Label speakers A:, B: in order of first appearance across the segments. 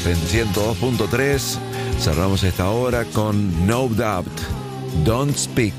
A: en 102.3. Cerramos esta hora con No Doubt, Don't Speak.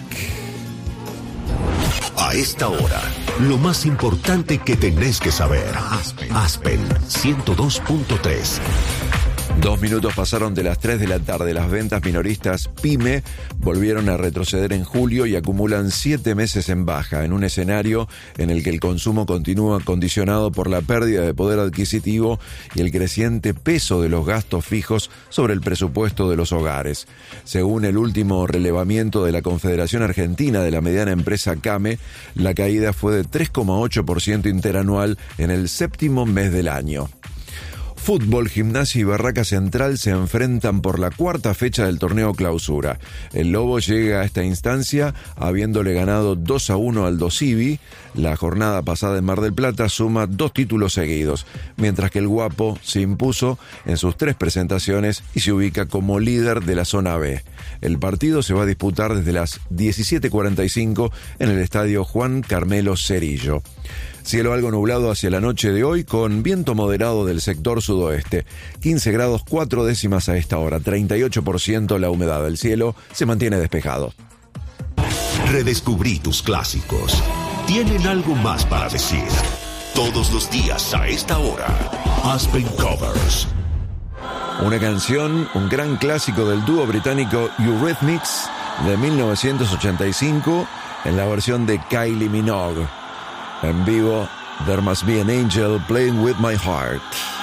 B: A esta hora, lo más importante que tenés que saber. Aspen 102.3.
A: 2 minutos pasaron de las 3 de la tarde. Las ventas minoristas PYME volvieron a retroceder en julio y acumulan 7 meses en baja, en un escenario en el que el consumo continúa condicionado por la pérdida de poder adquisitivo y el creciente peso de los gastos fijos sobre el presupuesto de los hogares. Según el último relevamiento de la Confederación Argentina de la Mediana Empresa CAME, la caída fue de 3,8% interanual en el séptimo mes del año. Fútbol, Gimnasia y Barraca Central se enfrentan por la cuarta fecha del torneo Clausura. El Lobo llega a esta instancia habiéndole ganado 2-1 al Dosivi. La jornada pasada en Mar del Plata suma 2 títulos seguidos, mientras que el Guapo se impuso en sus 3 presentaciones y se ubica como líder de la zona B. El partido se va a disputar desde las 17:45 en el estadio Juan Carmelo Cerillo. Cielo algo nublado hacia la noche de hoy con viento moderado del sector sudoeste. 15 grados 4 décimas a esta hora, 38% la humedad. El cielo se mantiene despejado.
B: Redescubrí tus clásicos. Tienen algo más para decir. Todos los días a esta hora. Aspen Covers.
A: Una canción, un gran clásico del dúo británico Eurythmics de 1985 en la versión de Kylie Minogue. En vivo, There Must Be an Angel Playing With My Heart.